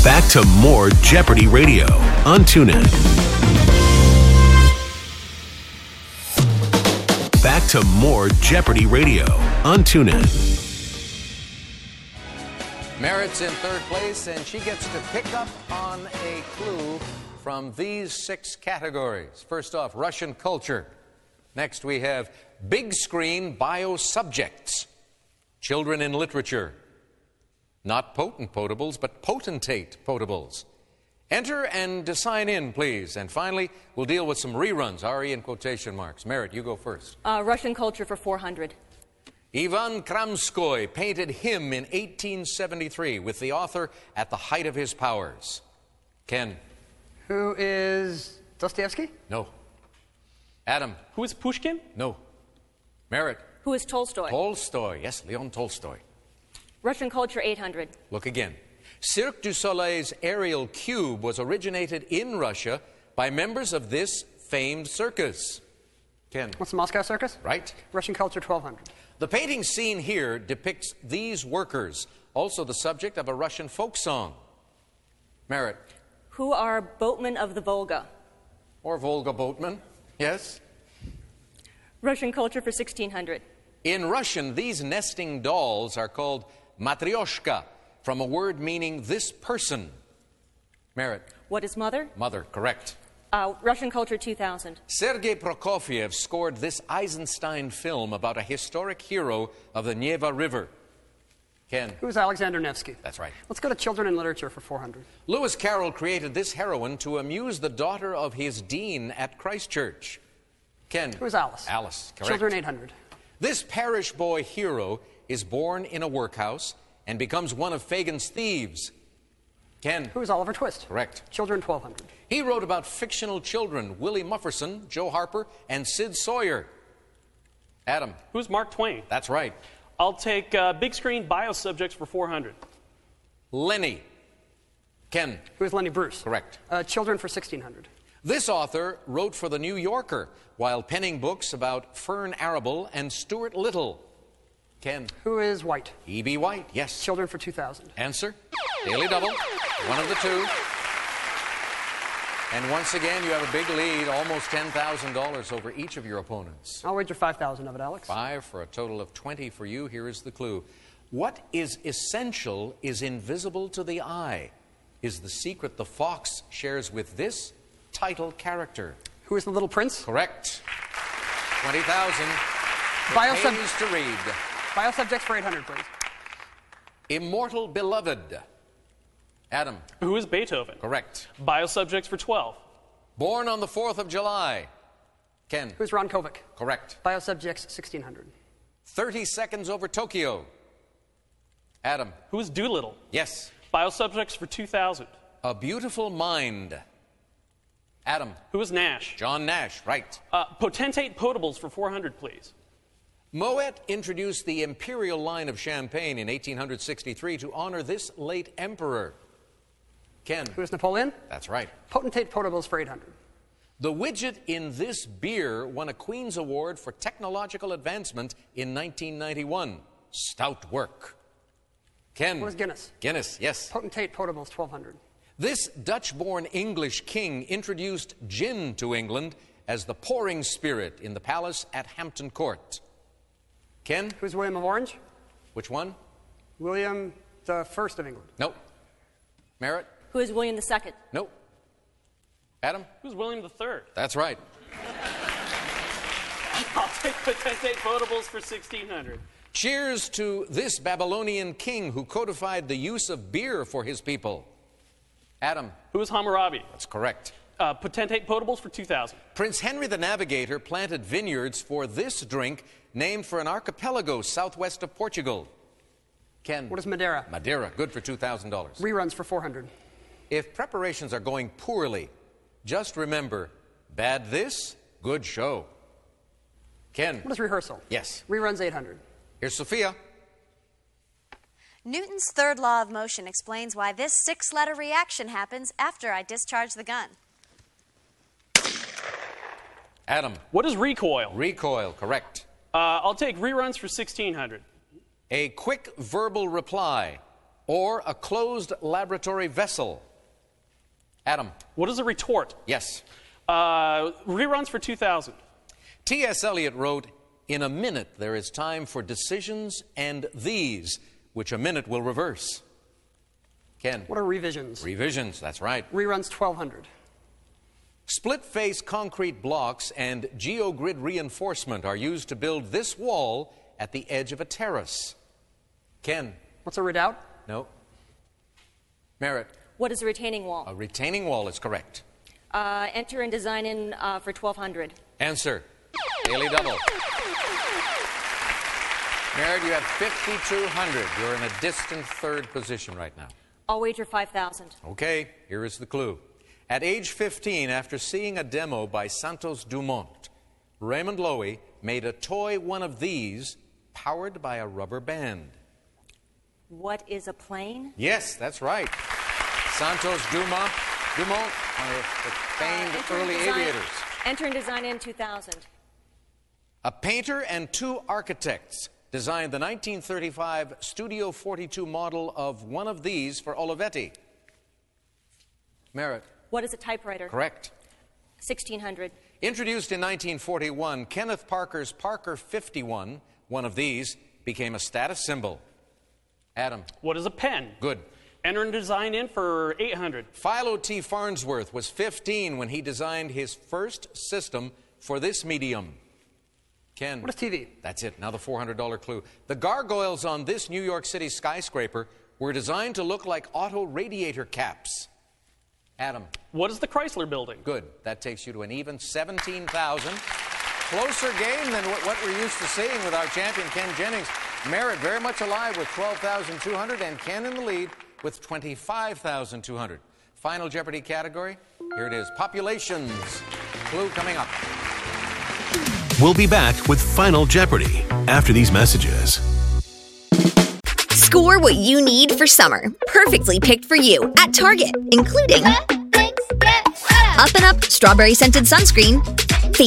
Back to more Jeopardy Radio on TuneIn. Back to more Jeopardy Radio on TuneIn. Merritt's in third place, and she gets to pick up on a clue from these 6 categories. First off, Russian culture. Next, we have big screen biosubjects, children in literature. Not potent potables, but potentate potables. Enter and sign in, please. And finally, we'll deal with some reruns, RE in quotation marks. Merritt, you go first. Russian culture for 400. Ivan Kramskoy painted him in 1873 with the author at the height of his powers. Ken. Who is Dostoevsky? No. Adam. Who is Pushkin? No. Merritt. Who is Tolstoy? Tolstoy. Yes, Leon Tolstoy. Russian culture 800. Look again. Cirque du Soleil's aerial cube was originated in Russia by members of this famed circus. Ken. What's the Moscow Circus? Right. Russian culture 1200. The painting seen here depicts these workers, also the subject of a Russian folk song. Merritt. Who are boatmen of the Volga? Or Volga boatmen. Yes. Russian culture for 1600. In Russian, these nesting dolls are called matryoshka, from a word meaning this person. Merritt. What is mother? Mother, correct. Russian culture 2000. Sergei Prokofiev scored this Eisenstein film about a historic hero of the Neva River. Ken. Who's Alexander Nevsky? That's right. Let's go to children in literature for 400. Lewis Carroll created this heroine to amuse the daughter of his dean at Christ Church. Ken. Who's Alice? Alice, correct. Children 800. This parish boy hero is born in a workhouse and becomes one of Fagin's thieves. Ken. Who is Oliver Twist? Correct. Children 1200. He wrote about fictional children, Willie Mufferson, Joe Harper, and Sid Sawyer. Adam. Who's Mark Twain? That's right. I'll take big screen biosubjects for 400. Lenny. Ken. Who is Lenny Bruce? Correct. Children for 1600. This author wrote for The New Yorker while penning books about Fern Arable and Stuart Little. Ken. Who is White? E.B. White, yes. Children for 2000. Answer. Daily double. One of the two. And once again, you have a big lead, almost $10,000 over each of your opponents. I'll wager 5,000 of it, Alex. 5 for a total of 20 for you. Here is the clue. What is essential is invisible to the eye, is the secret the fox shares with this title character. Who is the Little Prince? Correct. 20,000. Pays to read. Biosubjects for 800, please. Immortal Beloved. Adam. Who is Beethoven? Correct. Biosubjects for 12. Born on the 4th of July. Ken. Who's Ron Kovic? Correct. Biosubjects 1600. 30 seconds over Tokyo. Adam. Who is Doolittle? Yes. Biosubjects for 2000. A Beautiful Mind. Adam. Who is Nash? John Nash, right. Potentate potables for 400, please. Moet introduced the imperial line of champagne in 1863 to honor this late emperor. Ken. Who is Napoleon? That's right. Potentate potables for 800. The widget in this beer won a Queen's Award for technological advancement in 1991. Stout work. Ken. Who is Guinness? Guinness, yes. Potentate potables 1200. This Dutch-born English king introduced gin to England as the pouring spirit in the palace at Hampton Court. Ken? Who's William of Orange? Which one? William the First of England. Nope. Merritt? Who is William II? Nope. Adam? Who's William III? That's right. I'll take potentate potables for 1600. Cheers to this Babylonian king who codified the use of beer for his people. Adam? Who is Hammurabi? That's correct. Potentate potables for 2000. Prince Henry the Navigator planted vineyards for this drink named for an archipelago southwest of Portugal. Ken? What is Madeira? Madeira, good for $2,000. Reruns for 400. If preparations are going poorly, just remember, bad this, good show. Ken? What is rehearsal? Yes. Reruns 800. Here's Sophia. Newton's third law of motion explains why this 6-letter reaction happens after I discharge the gun. Adam? What is recoil? Recoil, correct. I'll take reruns for 1600. A quick verbal reply. or a closed laboratory vessel? Adam. What is a retort? Yes. Reruns for 2000. T.S. Eliot wrote, "In a minute there is time for decisions and these, which a minute will reverse." Ken. What are revisions? Revisions, that's right. Reruns 1200. Split-face concrete blocks and geogrid reinforcement are used to build this wall at the edge of a terrace. Ken. What's a redoubt? No. Merritt. What is a retaining wall? A retaining wall is correct. Enter and design in for 1200. Answer. Daily double. Merritt, you have 5,200. You're in a distant third position right now. I'll wager 5,000. Okay, here is the clue. At age 15, after seeing a demo by Santos Dumont, Raymond Loewy made a toy one of these powered by a rubber band. What is a plane? Yes, that's right. Santos Dumont, one of the famed early aviators. Enter and design in 2000. A painter and two architects designed the 1935 Studio 42 model of one of these for Olivetti. Merritt. What is a typewriter? Correct. 1600. Introduced in 1941, Kenneth Parker's Parker 51, one of these, became a status symbol. Adam. What is a pen? Good. Enter and design in for 800. Philo T. Farnsworth was 15 when he designed his first system for this medium. Ken. What is TV? That's it. Now the $400 clue. The gargoyles on this New York City skyscraper were designed to look like auto radiator caps. Adam. What is the Chrysler Building? Good. That takes you to an even 17,000. Closer game than what we're used to seeing with our champion, Ken Jennings. Merritt very much alive with 12,200, and Ken in the lead with 25,200. Final Jeopardy category. Here it is. Populations. Clue coming up. We'll be back with Final Jeopardy after these messages. Score what you need for summer. Perfectly picked for you at Target, including Up & Up Strawberry Scented Sunscreen,